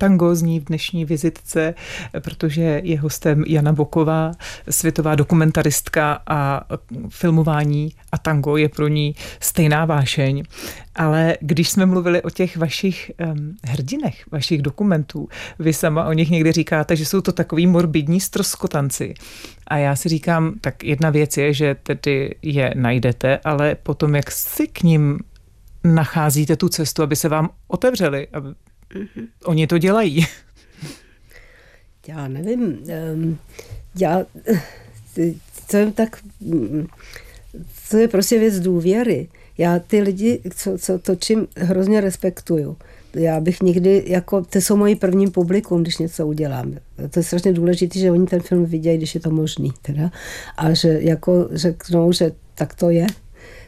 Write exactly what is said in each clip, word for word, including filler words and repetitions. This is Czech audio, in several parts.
tango zní v dnešní vizitce, protože je hostem Jana Boková, světová dokumentaristka a filmování a tango je pro ní stejná vášeň. Ale když jsme mluvili o těch vašich um, hrdinech, vašich dokumentů, vy sama o nich někdy říkáte, že jsou to takový morbidní stroskotanci. A já si říkám, tak jedna věc je, že tedy je najdete, ale potom jak si k ním nacházíte tu cestu, aby se vám otevřeli. Aby... Mm-hmm. Oni to dělají. Já nevím. Já, to je tak, to je prostě věc důvěry. Já ty lidi, co, co točím, hrozně respektuju. Já bych nikdy, jako, to jsou moji první publikum, když něco udělám. To je strašně důležité, že oni ten film vidějí, když je to možný. Teda. A že jako řeknou, že tak to je,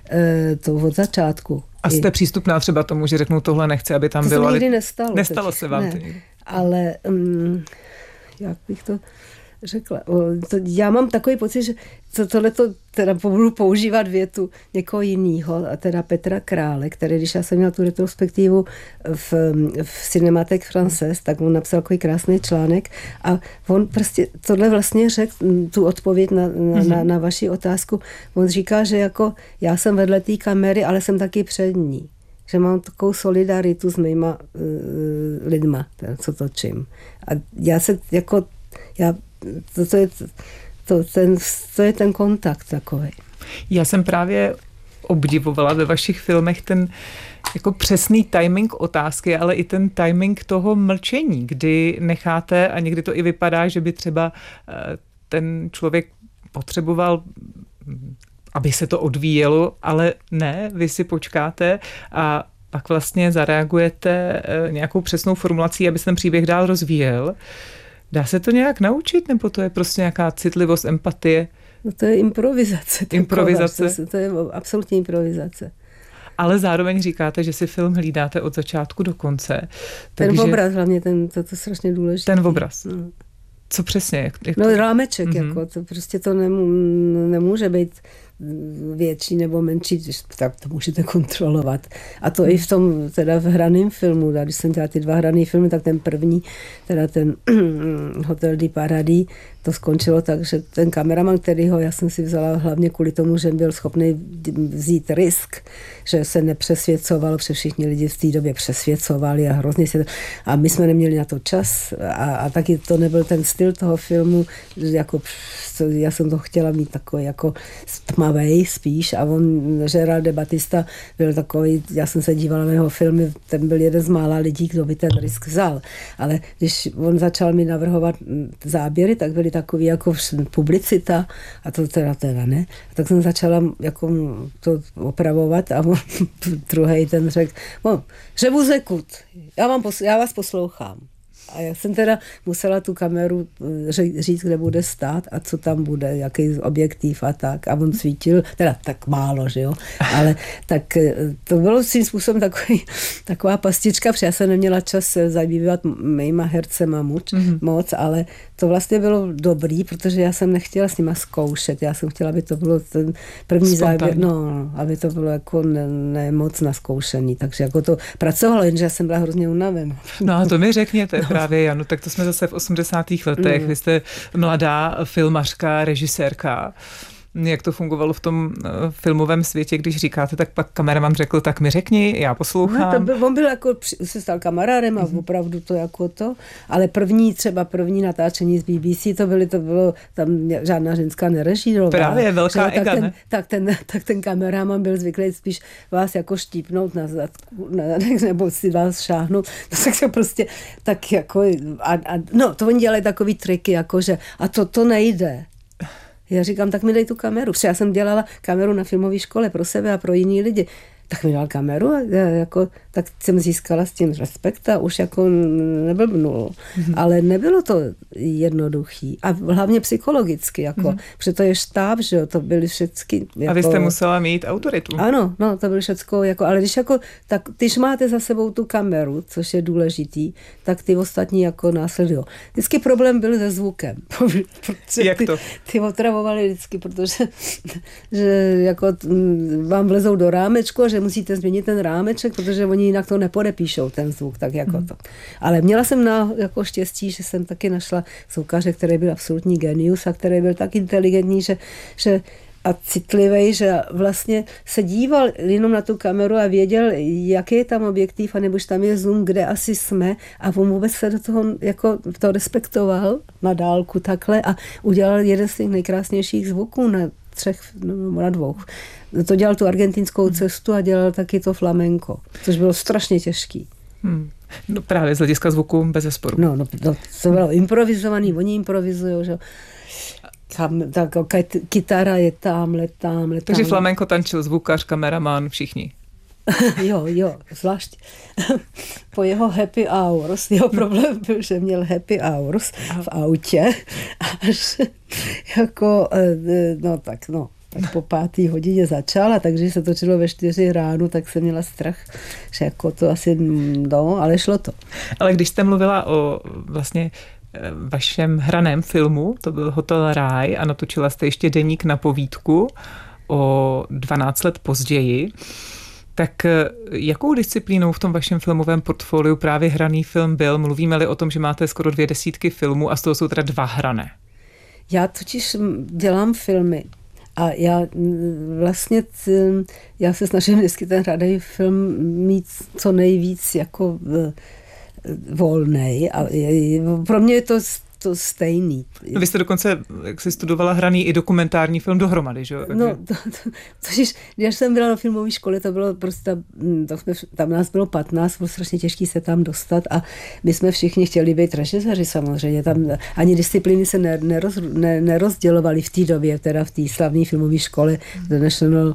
to od začátku. A jste přístupná třeba tomu, že řeknu, tohle nechci, aby tam to bylo. To se nikdy nestalo. Nestalo teď. se vám ne. to. Ale um, jak bych to řekla? To, já mám takový pocit, že to, tohleto teda budu používat větu někoho jiného, a teda Petra Krále, který, když já jsem měla tu retrospektivu v, v Cinémathèque Française, tak on napsal takový krásný článek a on prostě tohle vlastně řekl, tu odpověď na, na, mm-hmm. na, na vaši otázku. On říká, že jako já jsem vedle té kamery, ale jsem taky před ní. Že mám takovou solidaritu s mýma uh, lidma, co točím. A já se jako, já, to, to, je, to, ten, to je ten kontakt takový. Já jsem právě obdivovala ve vašich filmech ten jako přesný timing otázky, ale i ten timing toho mlčení, kdy necháte, a někdy to i vypadá, že by třeba ten člověk potřeboval, aby se to odvíjelo, ale ne, vy si počkáte a pak vlastně zareagujete nějakou přesnou formulací, aby se ten příběh dál rozvíjel. Dá se to nějak naučit, nebo to je prostě nějaká citlivost, empatie? No to je improvizace. Improvizace. To, to je absolutní improvizace. Ale zároveň říkáte, že si film hlídáte od začátku do konce. Ten takže... obraz hlavně, ten, to, to je strašně důležité. Ten obraz. No. Co přesně? Jak, jak no to... rámeček, mm-hmm. jako, to prostě to nemů, nemůže být větší nebo menší, tak to můžete kontrolovat. A to mm. i v tom, teda v hraném filmu, když jsem dělala ty dva hraný filmy, tak ten první, teda ten Hotel du Paradis, to skončilo tak, že ten kameraman, který ho já jsem si vzala hlavně kvůli tomu, že byl schopný vzít risk, že se nepřesvěcoval, protože všichni lidi v té době přesvěcovali a hrozně se... A my jsme neměli na to čas a, a taky to nebyl ten styl toho filmu, jako já jsem to chtěla mít takový jako tmavej spíš a on, Gérald de Batista, byl takový, já jsem se dívala na jeho filmy, ten byl jeden z mála lidí, kdo by ten risk vzal. Ale když on začal mi navrhovat záběry, tak byly takový jako publicita a to teda teda ne. A tak jsem začala jako to opravovat a on druhej ten řekl, no, že vous écoute, já, vám pos- já vás poslouchám. A já jsem teda musela tu kameru říct, kde bude stát a co tam bude, jaký objektiv a tak. A on svítil, teda tak málo, že jo. Ale tak to bylo svým způsobem takový, taková pastička, protože já jsem neměla čas se zabývat mýma hercema moc, mm-hmm. moc, ale to vlastně bylo dobrý, protože já jsem nechtěla s nima zkoušet. Já jsem chtěla, aby to bylo ten první záběr, no, aby to bylo jako ne, ne moc na zkoušení. Takže jako to pracovalo, jenže já jsem byla hrozně unavená. No a to mi řekněte no. právě, Janu, tak to jsme zase v osmdesátých letech. Mm. Vy jste mladá filmařka, režisérka. Jak to fungovalo v tom filmovém světě, když říkáte, tak pak kameraman řekl, tak mi řekni, já poslouchám. No, to byl, on byl jako, se stal kamarádem a mm-hmm. opravdu to jako to, ale první, třeba první natáčení z B B C, to, byly, to bylo, tam žádná ženská nerežírovala. Právě, velká že, ega, tak ne? ten, tak, ten, tak ten kameraman byl zvyklý spíš vás jako štípnout na zadku, ne, nebo si vás šáhnout. No, tak to prostě tak jako, a, a, no, to oni dělají takový triky, jako že, a to, to nejde. Já říkám, tak mi dej tu kameru. Protože já jsem dělala kameru na filmové škole pro sebe a pro jiný lidi. Tak mi dal kameru a já jako, tak jsem získala s tím respekt a už jako neblbnul. Mm-hmm. Ale nebylo to jednoduchý. A hlavně psychologicky, jako, mm-hmm. protože to je štáb, že jo, to byly všechny. Jako, a vy jste musela mít autoritu. Ano, no, to bylo všecko, jako, ale když jako, tak když máte za sebou tu kameru, což je důležitý, tak ty ostatní jako následují. Vždycky problém byl se zvukem. Jak to? Ty, ty otravovali vždycky, protože že jako vám vlezou do rámečku a že že musíte změnit ten rámeček, protože oni jinak to nepodepíšou, ten zvuk, tak jako hmm. to. Ale měla jsem na jako štěstí, že jsem taky našla zvukaře, který byl absolutní genius a který byl tak inteligentní, že, že a citlivý, že vlastně se díval jenom na tu kameru a věděl, jaký je tam objektiv, anebo tam je zoom, kde asi jsme, a on vůbec se do toho jako to respektoval na dálku takhle a udělal jeden z těch nejkrásnějších zvuků na třech, no, na dvou. To dělal tu argentinskou cestu a dělal taky to flamenko, což bylo strašně těžký. Hmm. No právě z hlediska zvuku bezesporu. No, no, no to bylo improvizovaný, oni improvizujou, že tam, tak, kytara je tamhle, tamhle, Takže flamenko tančil zvukař, kameraman, všichni. jo, jo, zvlášť po jeho happy hours. Jeho problém byl, že měl happy hours v autě až jako, no tak, no. Tak po pátý hodině začala, takže se točilo ve čtyři ráno, tak jsem měla strach, že jako to asi, no, ale šlo to. Ale když jste mluvila o vlastně vašem hraném filmu, to byl Hotel Ráj a natočila jste ještě deník na povídku o dvanáct let později, tak jakou disciplínou v tom vašem filmovém portfoliu právě hraný film byl? Mluvíme-li o tom, že máte skoro dvě desítky filmů a z toho jsou teda dva hrané. Já totiž dělám filmy. A já vlastně, já se snažím vždycky ten hraný film mít co nejvíc jako volnej. A pro mě je to to stejný. No, vy jste dokonce, jak jsi studovala, hraný i dokumentární film dohromady, že jo? Takže... No, to, to, totiž, když jsem byla na filmové škole, to bylo prostě, to jsme, tam nás bylo patnáct, bylo strašně těžké se tam dostat a my jsme všichni chtěli být režiséři samozřejmě. Tam ani disciplíny se ne, neroz, ne, nerozdělovaly v té době, teda v té slavné filmové škole, The National,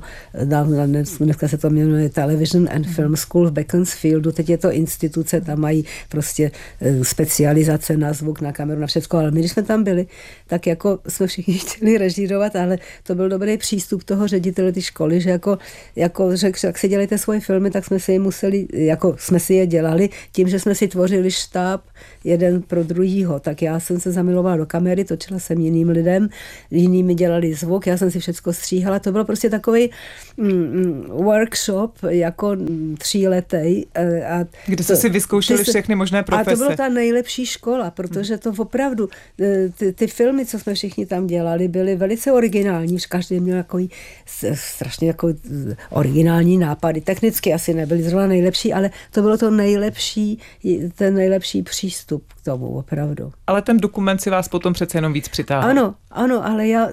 dneska se to jmenuje Television and Film School v Beaconsfieldu, teď je to instituce, tam mají prostě specializace na zvuk, na kameru, na všecko, ale my, když jsme tam byli, tak jako jsme všichni chtěli režírovat, ale to byl dobrý přístup toho ředitele té školy, že jako, jako řekl, že jak si dělejte svoje filmy, tak jsme si je museli, jako jsme si je dělali tím, že jsme si tvořili štáb jeden pro druhýho. Tak já jsem se zamilovala do kamery, točila jsem jiným lidem, jiní mi dělali zvuk, já jsem si všecko stříhala. To bylo prostě takový mm, workshop, jako tříletej. A kde jste si vyzkoušeli všechny možné profese. A to byla ta nejlepší škola, protože to opravdu, ty, ty filmy, co jsme všichni tam dělali, byly velice originální, každý měl takový strašně jako originální nápady. Technicky asi nebyly zrovna nejlepší, ale to bylo to nejlepší, ten nejlepší přístup k tomu, opravdu. Ale ten dokument si vás potom přece jenom víc přitáhl. Ano, ano, ale já,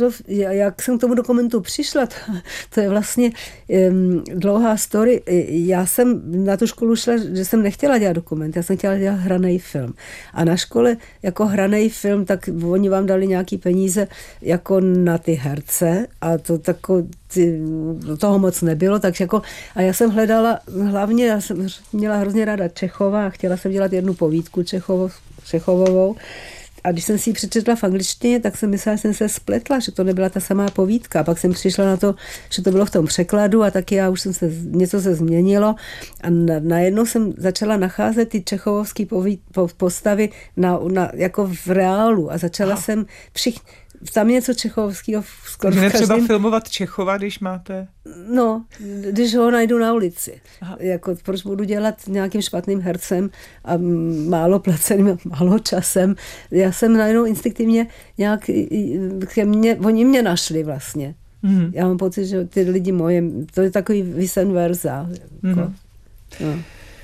jak jsem k tomu dokumentu přišla, to, to je vlastně um, dlouhá story. Já jsem na tu školu šla, že jsem nechtěla dělat dokument, já jsem chtěla dělat hranej film. A na škole jako hranej film, tak oni vám dali nějaký peníze jako na ty herce a to tako, ty, toho moc nebylo, takže jako, a já jsem hledala, hlavně já jsem měla hrozně ráda Čechova a chtěla jsem dělat jednu povídku Čechov, Čechovovou. A když jsem si ji přečetla v angličtině, tak jsem myslela, že jsem se spletla, že to nebyla ta samá povídka. A pak jsem přišla na to, že to bylo v tom překladu a taky já už jsem se, něco se změnilo. A najednou jsem začala nacházet ty čechovovské postavy na, na, jako v reálu a začala Aha. jsem přich... Tam je něco čechovského. Takže netřeba každým... filmovat Čechova, když máte... No, když ho najdu na ulici. Jako, proč budu dělat nějakým špatným hercem a málo placeným, málo časem. Já jsem najednou instinktivně nějak... Ke mně, oni mě našli vlastně. Mm. Já mám pocit, že ty lidi moje... To je takový vice versa. Jako, mm. no.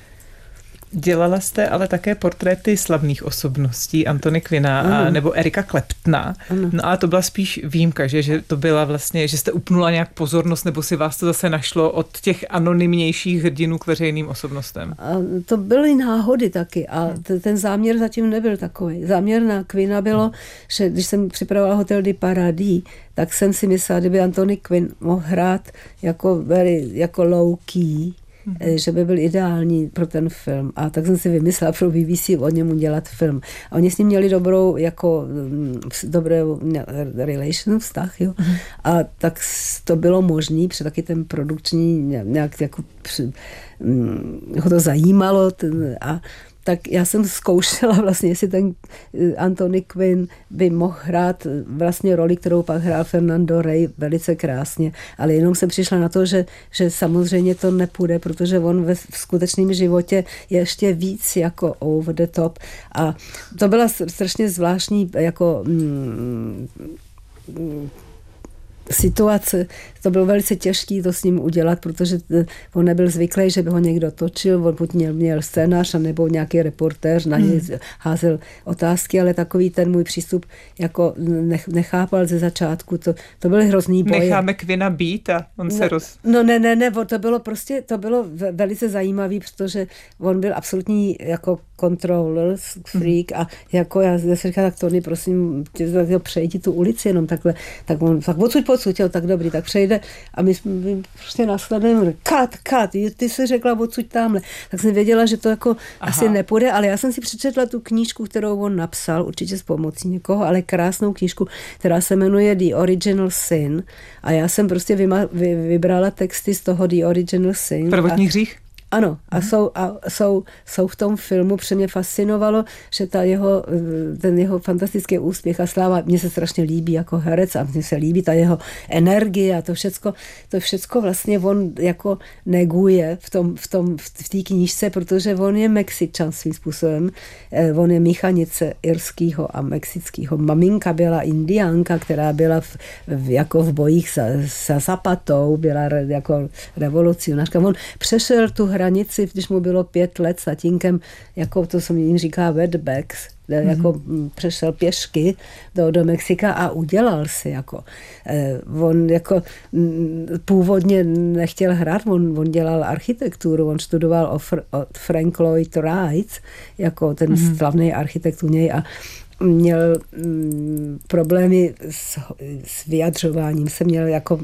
Dělala jste ale také portréty slavných osobností, Antony Quina a, nebo Erika Claptona. Ano. No a to byla spíš výjimka, že, že to byla vlastně, že jste upnula nějak pozornost, nebo si vás to zase našlo od těch anonymnějších hrdinů k veřejným osobnostem? A to byly náhody taky a t- ten záměr zatím nebyl takový. Záměr na Quina bylo, že když jsem připravovala Hotel du Paradis, tak jsem si myslela, kdyby Antony Quinn mohl hrát jako, very, jako low key, Mm-hmm. že by byl ideální pro ten film. A tak jsem si vymyslela pro B B C o němu dělat film. A oni s ním měli dobrou, jako dobré relation, vztah, jo. Mm-hmm. A tak to bylo možný, protože taky ten produkční nějak jako ho to zajímalo ten, a tak já jsem zkoušela vlastně, jestli ten Anthony Quinn by mohl hrát vlastně roli, kterou pak hrál Fernando Rey velice krásně, ale jenom jsem přišla na to, že, že samozřejmě to nepůjde, protože on ve skutečném životě je ještě víc jako over the top a to byla strašně zvláštní jako mm, situace. To bylo velice těžké to s ním udělat, protože on nebyl zvyklý, že by ho někdo točil, on buď měl, měl scénář, nebo nějaký reportér na něj hmm. házel otázky, ale takový ten můj přístup jako nechápal ze začátku. To, to byly hrozný boje. Necháme Quinna být a on no, se roz... No ne, ne, ne, to bylo prostě, to bylo velice zajímavý, protože on byl absolutní jako controller, freak a jako já, já si říkala, tak Tony, prosím, přejdi tu ulici jenom takhle, tak on, tak odsud, podsud, jo, tak dobrý, tak přejde a my jsme prostě následujeme, kat, kat, ty jsi řekla odsud tamhle, tak jsem věděla, že to jako Aha. asi nepůjde, ale já jsem si přečetla tu knížku, kterou on napsal, určitě s pomocí někoho, ale krásnou knížku, která se jmenuje The Original Sin a já jsem prostě vyma, vy, vybrala texty z toho The Original Sin. Prvotní hřích? Ano, a, hmm. jsou, a jsou, jsou v tom filmu, protože mě fascinovalo, že ta jeho, ten jeho fantastický úspěch a sláva, mně se strašně líbí jako herec a mně se líbí ta jeho energie a to všecko, to všecko vlastně on jako neguje v tom, v tom, v té knížce, protože on je Mexičan svým způsobem, on je míchanice irského a mexického. Maminka byla indiánka, která byla v, v, jako v bojích za, za Zapatou, byla jako revolucionářka. On přešel tu hranici, když mu bylo pět let s tatínkem, jako to se jim říká wetbacks, mm-hmm. jako přešel pěšky do, do Mexika a udělal si jako. Eh, on jako m, původně nechtěl hrát, on, on dělal architekturu, on studoval od, od Frank Lloyd Wright, jako ten mm-hmm. slavný architekt u něj a měl m, problémy s, s vyjadřováním, se měl jako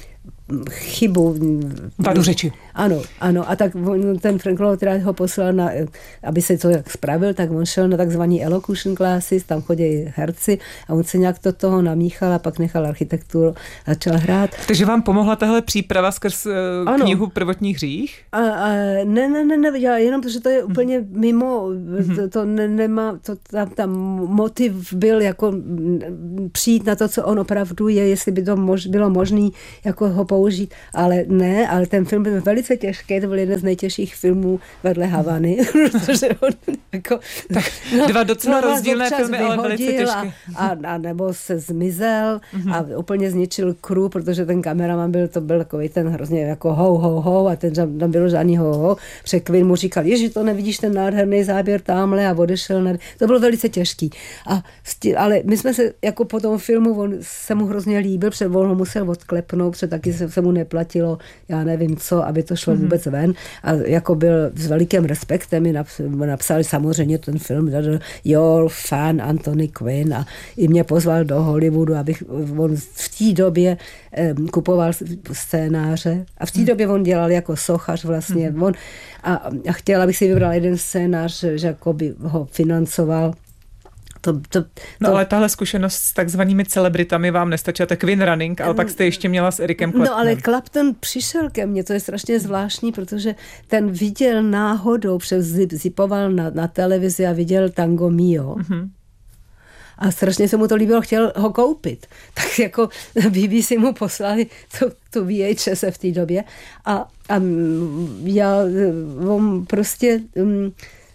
chybu. Vadu řeči. Ano, ano. A tak ten Frank Lloyd Wright ho poslal, na, aby se to jak spravil, tak on šel na takzvaný elocution classes, tam chodí herci a on se nějak do toho namíchal a pak nechal architekturu a začal hrát. Takže vám pomohla tahle příprava skrz ano. knihu Prvotní hřích? A, a ne, ne, ne, ne, já jenom, protože to je úplně mimo, mm-hmm. to, to ne, nemá, to, tam, tam motiv byl jako přijít na to, co on opravdu je, jestli by to mož, bylo možné jako ho použít, ale ne, ale ten film byl velice těžký, to byl jeden z nejtěžších filmů vedle Havany, protože on jako... Tak no, dva docela no, rozdílné filmy, ale velice těžké. A, a nebo se zmizel mm-hmm. a úplně zničil crew, protože ten kameraman byl, to byl takový ten hrozně jako ho, ho, ho a ten tam bylo žádný ho, ho. Překvin mu říkal, ježi, to nevidíš ten nádherný záběr tamhle a odešel. Na... To bylo velice těžký. A, ale my jsme se jako po tom filmu, on se mu hrozně líbil, protože on ho musel odklepnout, protože taky se, se mu neplatilo, já nevím co, aby to šlo mm-hmm. vůbec ven. A jako byl s velikým respektem mi napsali samozřejmě ten film Your fan Anthony Quinn a i mě pozval do Hollywoodu, abych on v té době um, kupoval scénáře a v té mm. době on dělal jako sochař vlastně. Mm. On, a, a chtěl, abych si vybral jeden scénář, že jako by ho financoval. To, to, to... No ale tahle zkušenost s takzvanými celebritami vám nestačila, tak Quinn Running, ale pak jste ještě měla s Ericem Claptonem. No ale Clapton přišel ke mně, to je strašně zvláštní, protože ten viděl náhodou, přes zipoval na, na televizi a viděl Tango Mio. Mm-hmm. A strašně se mu to líbilo, chtěl ho koupit. Tak jako B B C mu poslali tu, tu V H S v té době a, a já on prostě... Um,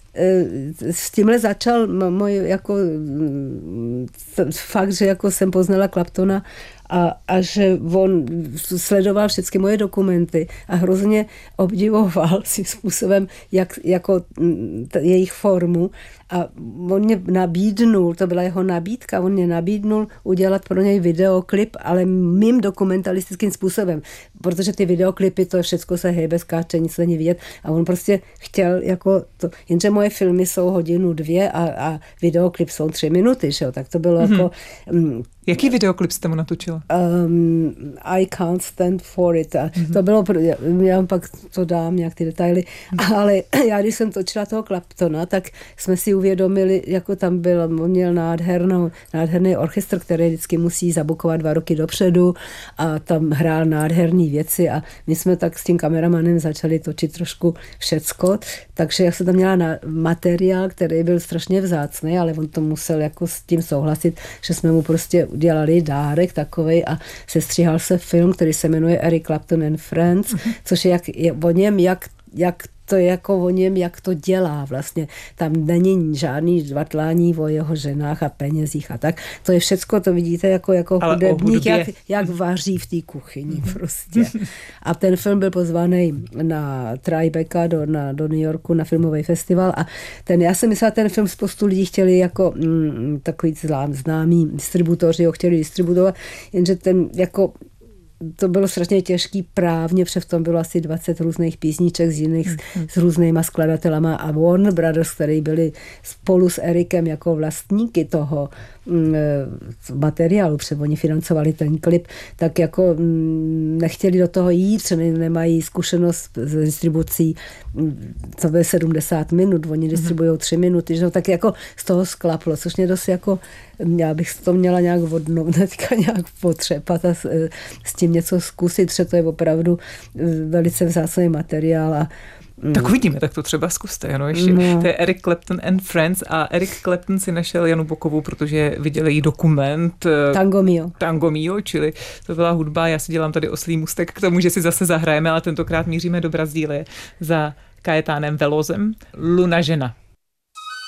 s tímhle začal můj jako fakt, že jako jsem poznala Claptona a, a že on sledoval všechny moje dokumenty a hrozně obdivoval svým způsobem jak, jako t, jejich formu a on mě nabídnul, to byla jeho nabídka, on mě nabídnul udělat pro něj videoklip, ale mým dokumentalistickým způsobem, protože ty videoklipy, to všechno se hejbe, skáče, nic není vidět a on prostě chtěl jako to, jenže moje filmy jsou hodinu dvě a, a videoklip jsou tři minuty, že jo, tak to bylo mm-hmm. jako Jaký videoklip jste mu natočila? Um, I Can't Stand For It. A mm-hmm. To bylo, já vám pak to dám, nějak ty detaily, mm-hmm. ale já, když jsem točila toho Claptona, tak jsme si uvědomili, jako tam byl, on měl nádhernou, nádherný orchestr, který vždycky musí zabukovat dva roky dopředu a tam hrál nádherný věci a my jsme tak s tím kameramanem začali točit trošku všecko, takže já jsem tam měla na materiál, který byl strašně vzácný, ale on to musel jako s tím souhlasit, že jsme mu prostě udělali dárek takovej a sestříhal se film, který se jmenuje Eric Clapton and Friends, mm-hmm. což je, jak, je o něm, jak, jak to je jako o něm, jak to dělá vlastně. Tam není žádný dvatlání o jeho ženách a penězích a tak. To je všecko, to vidíte jako, jako hudebník, jak, jak vaří v té kuchyni prostě. A ten film byl pozvaný na Tribeca do, na, do New Yorku na filmový festival a ten, já jsem myslela, ten film spoustu lidí chtěli jako mm, takový známý distributoři ho chtěli distribuovat, jenže ten jako to bylo strašně těžký právně, protože v tom bylo asi dvacet různých písniček z jiných, mm-hmm. s různýma skladatelama a Warner Brothers, který byli spolu s Ericem jako vlastníky toho mm, materiálu, protože oni financovali ten klip, tak jako mm, nechtěli do toho jít, protože nemají zkušenost s distribucí, co bude sedmdesát minut, oni distribují tři minuty, že no, tak jako z toho sklaplo, což mě dost jako, já bych to měla nějak vodnou, teďka nějak potřepat a s, s tím něco zkusit, že to je opravdu velice vzácný materiál a tak uvidíme, tak to třeba zkuste, Jano, ještě. No. To je Eric Clapton and Friends a Eric Clapton si našel Janu Bokovou, protože viděl její dokument Tango Mio. Tango Mio, čili to byla hudba, já si dělám tady oslý můstek k tomu, že si zase zahrajeme, ale tentokrát míříme do Brazílie za Kajetánem Velozem, Luna žena.